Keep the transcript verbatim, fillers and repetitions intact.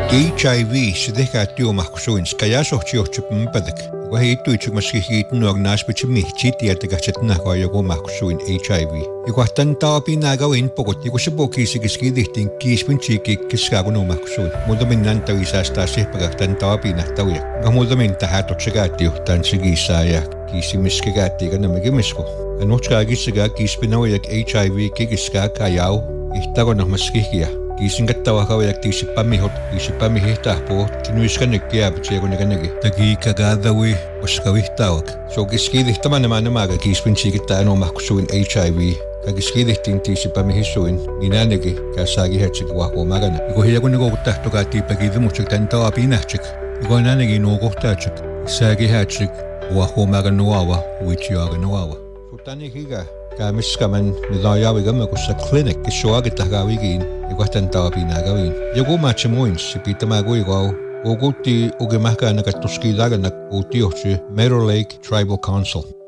H I V sideka tiomahkusuin skayasohtiohtipmpadak. Wahiittu itsumaskihiitun ornaasbitsimihchitiatakatsatnahkoayokumahkusuin H I V. Ikuahtan taapinagawin pokot ikusapokisikiskidihtin kiispinchikikiskagunumahkusuin. Mudamin nantawisastaasihpagaktan taapinahtawia. Gamudamin tahatotsigatiuhtan sigisaaya kiisimiskigatiiganamigimisku. Anotskaagisaga kiispinawayak H I V kikiska kayaw ihtagonahmaskikia. Kiisingattawakawayak tiisipamihot tiisipamihihtaahpo kinuiskanekkiaapitiakunnikanneki takiikagaadawi oskawihtaawak so kiskidihtamanamanaamaga kiispinchikittaanuumahkusuin H I V kakiskidihtin tiisipamihissuin ninaneki kaasaagihatsik wahwomagana ikuhiyakunnikoukuttahtokaatiipakidumutsik tantawapinahtsik ikuananeki nuukuhtaatsik saagihatsik wahwomaganuawa uitiaaganuawa sutanikiga kaamiskaman midaayaawigamakussa clinic kissuagitahgaawigiin ikuahtan taapinagawin yagumaatsamuin sipitamaguigau ugutti ugimahkaanakattuskiidaganak uutiohtsi Meadow Lake Tribal Council